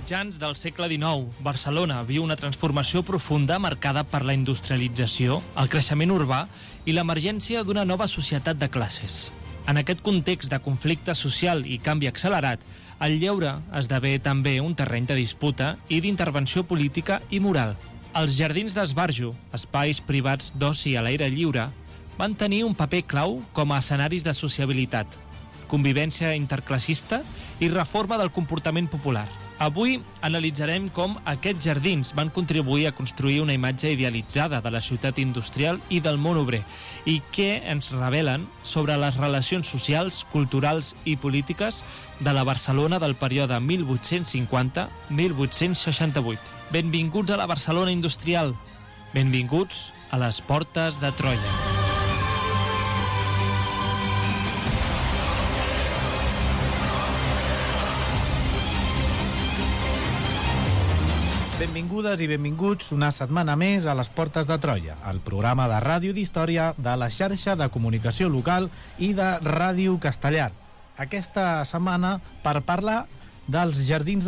mitjans del segle XIX, Barcelona viu una transformació profunda marcada per la industrialització, el creixement urbà i l'emergència d'una nova societat de classes. En aquest context de conflicte social i canvi accelerat, el lleure esdevé també un terreny de disputa i d'intervenció política i moral. Els jardins d'Esbarjo, espais privats d'oci a l'aire lliure, van tenir un paper clau com a escenaris de sociabilitat, convivència interclassista i reforma del comportament popular. Avui analitzarem com aquests jardins van contribuir a construir una imatge idealitzada de la ciutat industrial i del món obrer i què ens revelen sobre les relacions socials, culturals i polítiques de la Barcelona del període 1850-1868. Benvinguts a la Barcelona industrial. Benvinguts a les portes de Troia. Benvingudes i benvinguts una setmana més a les Portes de Troia, el programa de ràdio d'història de la xarxa de comunicació local i de Ràdio Castellar. Aquesta setmana per parlar dels jardins